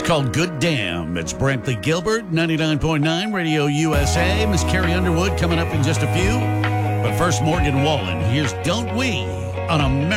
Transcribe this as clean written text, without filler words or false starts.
called Good Damn. It's Brantley Gilbert, 99.9 Radio USA. Miss Carrie Underwood coming up in just a few. But first, Morgan Wallen. Here's Don't We on America.